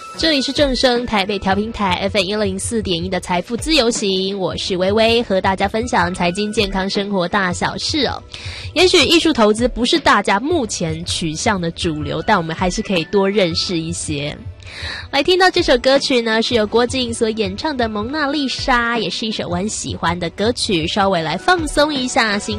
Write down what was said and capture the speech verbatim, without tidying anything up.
这里是正声台北调频台 F M 一零四点一的财富自由行，我是微微，和大家分享财经健康生活大小事哦。也许艺术投资不是大家目前取向的主流，但我们还是可以多认识一些。来听到这首歌曲呢，是由郭静所演唱的《蒙娜丽莎》，也是一首我很喜欢的歌曲，稍微来放松一下心